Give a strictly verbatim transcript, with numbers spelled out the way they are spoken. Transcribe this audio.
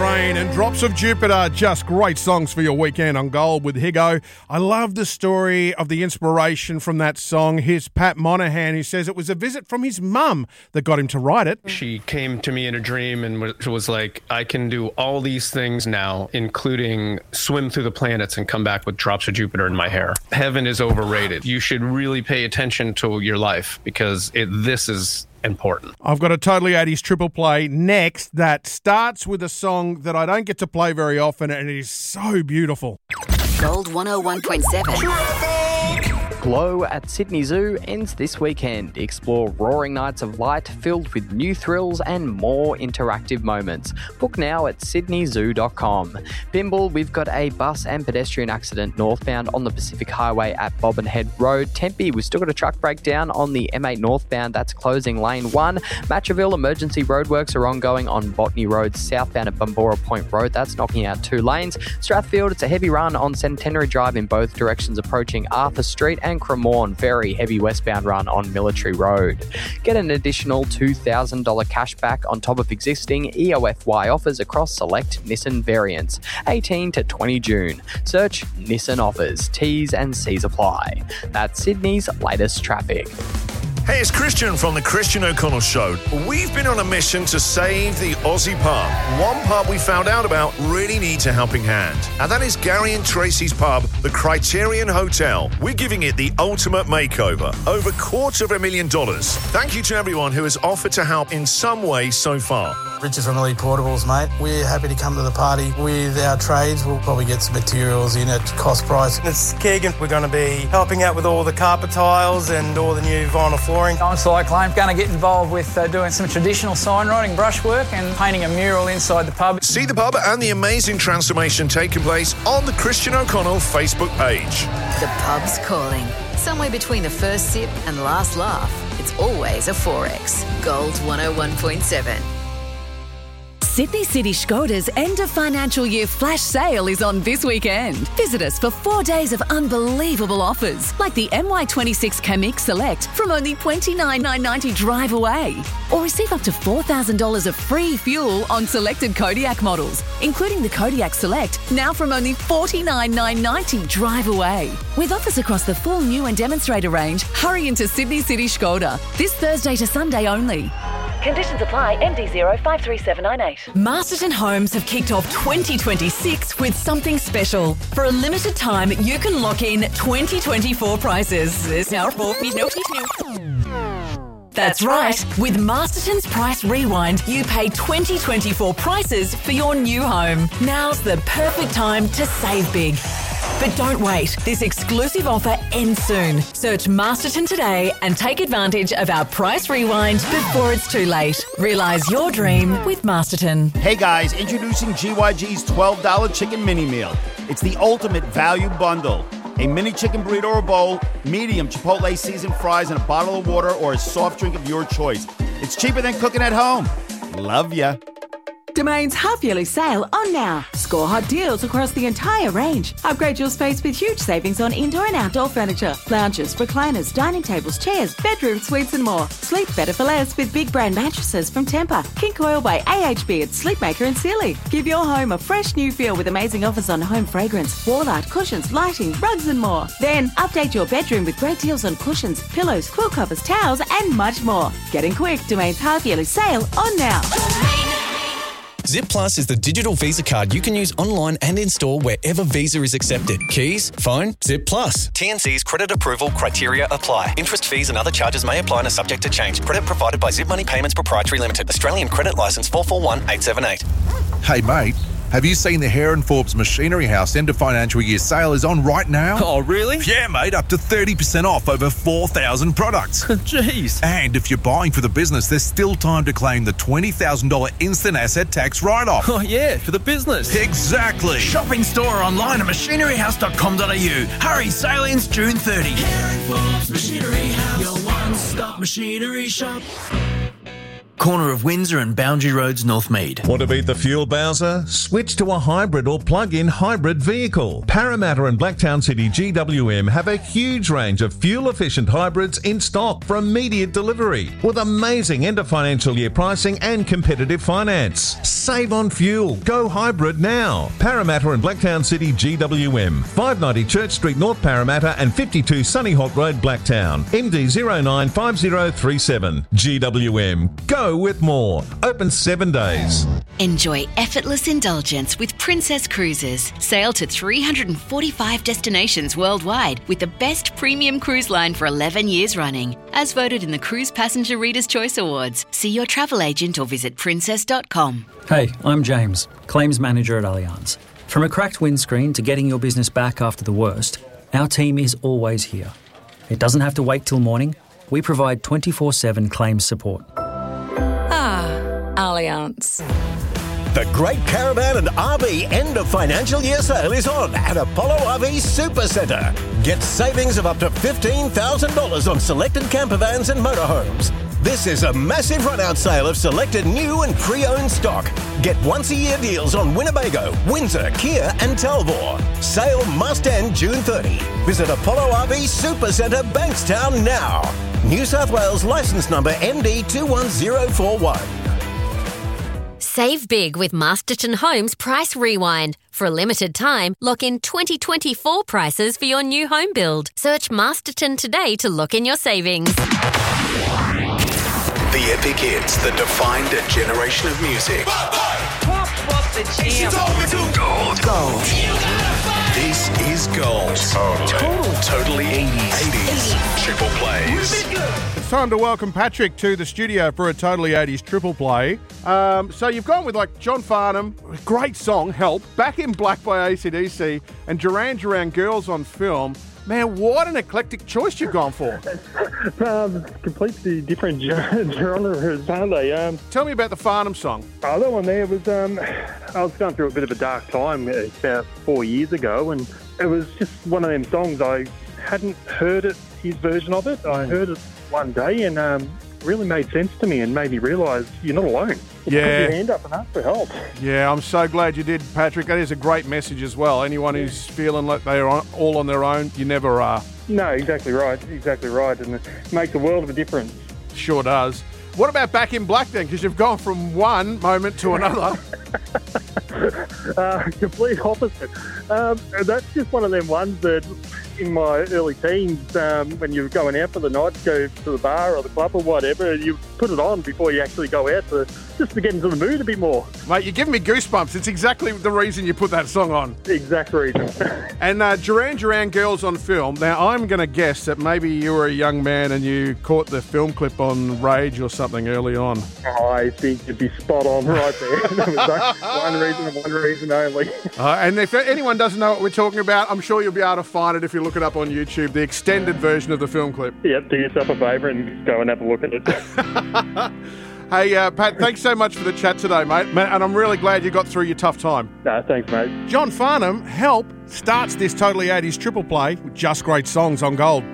Train and Drops of Jupiter. Just great songs for your weekend on Gold with Higo. I love the story of the inspiration from that song. Here's Pat Monahan, who says it was a visit from his mum that got him to write it. She came to me in a dream and was like, I can do all these things now, including swim through the planets and come back with drops of Jupiter in my hair. Heaven is overrated. You should really pay attention to your life because it, this is important. I've got a Totally eighties triple play next that starts with a song that I don't get to play very often, and it is so beautiful. Gold one oh one point seven. Glow at Sydney Zoo ends this weekend. Explore roaring nights of light filled with new thrills and more interactive moments. Book now at sydney zoo dot com. Bimble, we've got a bus and pedestrian accident northbound on the Pacific Highway at Bobbin Head Road. Tempe, we've still got a truck breakdown on the M eight northbound. That's closing lane one. Matraville, emergency roadworks are ongoing on Botany Road southbound at Bumbora Point Road. That's knocking out two lanes. Strathfield, it's a heavy run on Centenary Drive in both directions approaching Arthur Street, and Cremorne, very heavy westbound run on Military Road. Get an additional two thousand dollars cash back on top of existing E O F Y offers across select Nissan variants. eighteen to twenty June. Search Nissan offers. T's and C's apply. That's Sydney's latest traffic. Hey, it's Christian from the Christian O'Connell Show. We've been on a mission to save the Aussie pub. One pub we found out about really needs a helping hand, and that is Gary and Tracy's pub, the Criterion Hotel. We're giving it the ultimate makeover, over a quarter of a million dollars. Thank you to everyone who has offered to help in some way so far. Richard from Elite Portables, mate. We're happy to come to the party with our trades. We'll probably get some materials in at cost price. It's Keegan. We're going to be helping out with all the carpet tiles and all the new vinyl flooring. I'm Cyclone. Going to get involved with uh, doing some traditional sign writing, brushwork and painting a mural inside the pub. See the pub and the amazing transformation taking place on the Christian O'Connell Facebook page. The pub's calling. Somewhere between the first sip and last laugh, it's always a four X. Gold one oh one point seven. Sydney City Skoda's end of financial year flash sale is on this weekend. Visit us for four days of unbelievable offers, like the M Y twenty-six Kamiq Select from only twenty-nine thousand nine hundred ninety drive away. Or receive up to four thousand dollars of free fuel on selected Kodiak models, including the Kodiak Select, now from only forty-nine thousand nine hundred ninety drive away. With offers across the full new and demonstrator range, hurry into Sydney City Skoda. This Thursday to Sunday only. Conditions apply. M D zero five three seven nine eight. Masterton Homes have kicked off twenty twenty-six with something special. For a limited time, you can lock in twenty twenty-four prices. That's right. With Masterton's Price Rewind, you pay twenty twenty-four prices for your new home. Now's the perfect time to save big. But don't wait. This exclusive offer ends soon. Search Masterton today and take advantage of our Price Rewind before it's too late. Realise your dream with Masterton. Hey guys, introducing G Y G's twelve dollars Chicken Mini Meal. It's the ultimate value bundle. A mini chicken burrito or bowl, medium Chipotle seasoned fries, and a bottle of water or a soft drink of your choice. It's cheaper than cooking at home. Love ya. Domain's half-yearly sale on now. Score hot deals across the entire range. Upgrade your space with huge savings on indoor and outdoor furniture, lounges, recliners, dining tables, chairs, bedroom suites and more. Sleep better for less with big brand mattresses from Tempur, King Coil by A H B at Sleepmaker and Sealy. Give your home a fresh new feel with amazing offers on home fragrance, wall art, cushions, lighting, rugs and more. Then update your bedroom with great deals on cushions, pillows, quilt covers, towels and much more. Getting quick, Domain's half-yearly sale on now. Zip Plus is the digital Visa card you can use online and in-store wherever Visa is accepted. Keys, phone, Zip Plus. T N C's credit approval criteria apply. Interest, fees and other charges may apply and are subject to change. Credit provided by Zip Money Payments Proprietary Limited. Australian Credit Licence four four one eight seven eight. Hey mate, have you seen the Hare and Forbes Machinery House end of financial year sale is on right now? Oh, really? Yeah, mate, up to thirty percent off over four thousand products. Jeez. And if you're buying for the business, there's still time to claim the twenty thousand dollars instant asset tax write-off. Oh, yeah, for the business. Exactly. Shop in store or online at machinery house dot com dot a u. Hurry, sale ends June thirtieth. Hare and Forbes Machinery House, your one-stop machinery shop. corner of Windsor and Boundary Roads, Northmead. Want to beat the fuel bowser? Switch to a hybrid or plug-in hybrid vehicle. Parramatta and Blacktown City G W M have a huge range of fuel-efficient hybrids in stock for immediate delivery with amazing end of financial year pricing and competitive finance. Save on fuel. Go hybrid now. Parramatta and Blacktown City G W M. five ninety Church Street, North Parramatta and fifty-two Sunnyholt Road, Blacktown. M D zero nine five zero three seven. G W M. Go with more. Open seven days. Enjoy effortless indulgence with Princess Cruises. Sail to three hundred forty-five destinations worldwide with the best premium cruise line for eleven years running. As voted in the Cruise Passenger Reader's Choice Awards. See your travel agent or visit princess dot com. Hey, I'm James, Claims Manager at Allianz. From a cracked windscreen to getting your business back after the worst, our team is always here. It doesn't have to wait till morning. We provide twenty-four seven claims support. Ah, Allianz. The Great Caravan and R V end of financial year sale is on at Apollo R V Supercentre. Get savings of up to fifteen thousand dollars on selected campervans and motorhomes. This is a massive run-out sale of selected new and pre-owned stock. Get once-a-year deals on Winnebago, Windsor, Kia and Talbot. Sale must end June thirtieth. Visit Apollo R V Supercentre, Bankstown now. New South Wales licence number M D two one zero four one. Save big with Masterton Homes Price Rewind. For a limited time, lock in twenty twenty-four prices for your new home build. Search Masterton today to lock in your savings. The epic hits that defined a generation of music. Gold. Gold. This is Gold. Totally. Totally eighties. eighties. Triple plays. It's time to welcome Patrick to the studio for a Totally eighties triple play. Um, so you've gone with like John Farnham, great song, Help, Back in Black by A C D C, and Duran Duran Girls on Film. Man, what an eclectic choice you've gone for. um, completely different genres, aren't they? Um, Tell me about the Farnham song. Oh, that one there was, um, I was going through a bit of a dark time about four years ago, and it was just one of them songs. I hadn't heard it, his version of it. I heard it one day and um, really made sense to me and made me realise you're not alone. Just Yeah. put your hand up and ask for help. Yeah, I'm so glad you did, Patrick. That is a great message as well. Anyone who's feeling like they're on, all on their own, you never are. No, exactly right, exactly right, and it makes a world of a difference. Sure does. What about Back in Black then? Because you've gone from one moment to another. uh, complete opposite. Um, that's just one of them ones that in my early teens, um, when you're going out for the night, go to the bar or the club or whatever, you put it on before you actually go out to, just to get into the mood a bit more. Mate, you're giving me goosebumps. It's exactly the reason you put that song on. Exact reason. And uh, Duran Duran Girls on Film. Now, I'm going to guess that maybe you were a young man and you caught the film clip on Rage or something early on. I think you'd be spot on right there. That was one reason and one reason only. Uh, and if anyone doesn't know what we're talking about, I'm sure you'll be able to find it if you look it up on YouTube, the extended version of the film clip. Yep, do yourself a favour and go and have a look at it. Hey, uh, Pat, thanks so much for the chat today, mate. And I'm really glad you got through your tough time. No, thanks, mate. John Farnham, Help, starts this Totally eighties triple play with just great songs on Gold.